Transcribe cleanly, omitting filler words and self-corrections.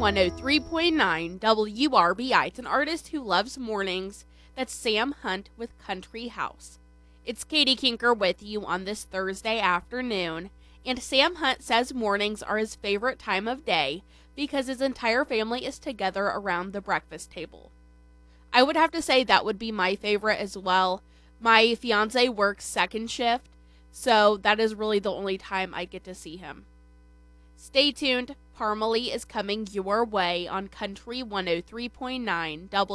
103.9 WRBI. It's an artist who loves mornings. That's Sam Hunt with Country House. It's Katie Kinker with you on this Thursday afternoon, and Sam Hunt says mornings are his favorite time of day because his entire family is together around the breakfast table. I would have to say that would be my favorite as well. My fiance works second shift, so that is really the only time I get to see him. Stay tuned. Parmalee is coming your way on Country 103.9